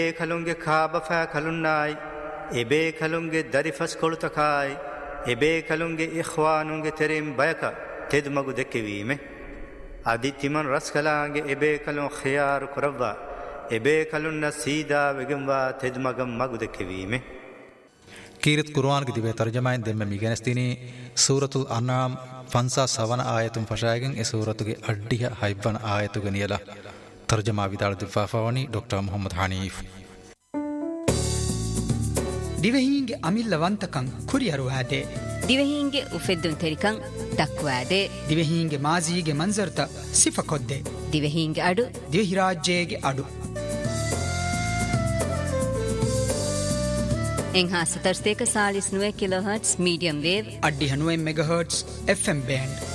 ಕಲುಂಗೆ ಖಾಬಫಾ ಕಲುನ್ನಾಯ್ ಎಬೇ ಕಲುಂಗೆ ದರಿಫಸ್ ಕೊಳುತಕಾಯ್ ಎಬೇ ಕಲುಂಗೆ ಇಖ್ವಾನುಂಗೆ ತೆರಿಂ ಬಯಕ ತೆದ್ ಮಗು ದೆಕ್ಕೆವೀಮೆ ಅದಿ ತಿಮನ್ ರಸ್ಕಲಾಂಗೆ ಎಬೇ ಕಲುಂ ಖಿಯಾರು ಕುರವ್ವ ಎಬೇ ಕಲುನ್ನ ಸೀದಾ ವೆಗಂವಾ ತೆದ್ ಮಗಂ ಮಗು ದೆಕ್ಕೆವೀಮೆ ಕೀರತ್ ಕುರ್ಆನ್ಗೆ ದಿವೆ ತರ್ಜಮಾಯಿನ್ ದೆಮ್ಮೆ ಮಿಗೆನಸ್ತಿನಿ ಸೂರತುಲ್ ಅನ್ಆಮ್ ಫನ್ಸಾ ಸವನ ಆಯತುಂ ಫಶಾಯಗನ್ ಎ ಸೂರತುಗೆ ಅಡ್ಡಿಯ ಹೈಬ್ಬನ ಆಯತುಗೆ ನಿಯಲ ತರ್ಜಮಾ ವಿದಾಳ ದಿಫಾಫಾವನಿ ಡಾಕ್ಟರ್ ಮೊಹಮ್ಮದ್ ಹನೀಫ್ ದಿವೆಹೀಂಗೆ ಅಮಿಲ್ಲವಂತಕಂ ಕುರಿಯರು ಆದೆ ದಿವೆಹೀಂಗೆ ಉಫೆದ್ದುನ್ ತೆರಿಕಂ ದಕ್ವಾದೆ ದಿವೆಹೀಂಗೆ ಮಾಜೀಗೆ ಮಂಜರ್ತ ಸಿಫಕೊದ್ದೆ ದಿವೆಹೀಂಗೆ ಅಡು ದಿವೆಹಿರಾಜ್ಯಗೆ ಅಡು ಎಂಹಾ 73 ಕಿಲೋಹರ್ಟ್ಸ್ ಮೀಡಿಯಂ ವೇವ್ ಅಡ್ಡಿ 90 ಮೆಗಾಹರ್ಟ್ಸ್ ಎಫ್ಎಂ ಬ್ಯಾಂಡ್